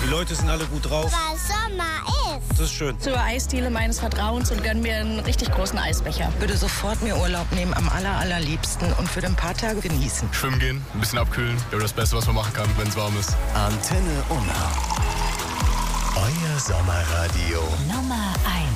Leute sind alle gut drauf. Weil Sommer ist. Das ist schön. Zur Eisdiele meines Vertrauens und gönn mir einen richtig großen Eisbecher. Würde sofort mir Urlaub nehmen, am allerliebsten und für ein paar Tage genießen. Schwimmen gehen, ein bisschen abkühlen. Ja, das Beste, was man machen kann, wenn es warm ist. Antenne Unna. Euer Sommerradio. Nummer 1.